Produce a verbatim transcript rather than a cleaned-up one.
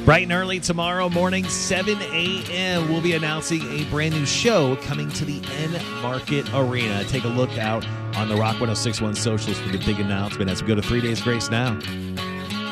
Bright and early tomorrow morning, seven a.m., we'll be announcing a brand new show coming to the N-Market Arena. Take a look out on the Rock one oh six point one socials for the big announcement as we go to Three Days Grace now.